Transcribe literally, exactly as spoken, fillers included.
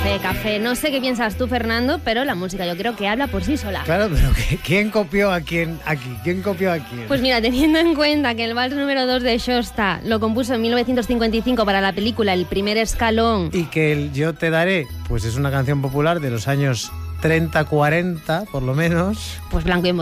Café, café. No sé qué piensas tú, Fernando, pero la música yo creo que habla por sí sola. Claro, pero ¿quién copió a quién aquí? ¿Quién copió a quién? Pues mira, teniendo en cuenta que el vals número dos de Shosta lo compuso en mil novecientos cincuenta y cinco para la película El primer escalón. Y que el Yo te daré, pues es una canción popular de los años treinta, cuarenta, por lo menos. Pues blanco y